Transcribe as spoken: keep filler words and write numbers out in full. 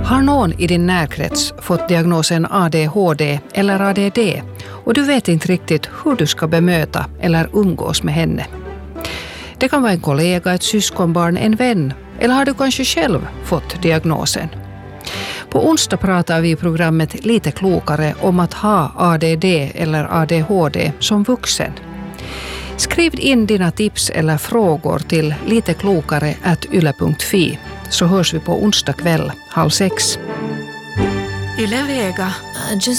Har någon i din närkrets fått diagnosen A D H D eller A D D och du vet inte riktigt hur du ska bemöta eller umgås med henne? Det kan vara en kollega, ett syskonbarn, en vän eller har du kanske själv fått diagnosen? På onsdag pratar vi i programmet Lite klokare om att ha A D D eller A D H D som vuxen. Skriv in dina tips eller frågor till liteklokare at yle punkt fi så hörs vi på onsdag kväll halv sex. Yle Vega.